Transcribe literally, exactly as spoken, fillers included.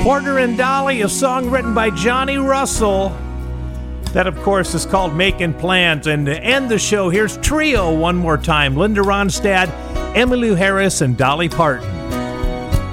Porter and Dolly, a song written by Johnny Russell. That, of course, is called Making Plans. And to end the show, here's Trio one more time. Linda Ronstadt, Emmylou Harris, and Dolly Parton.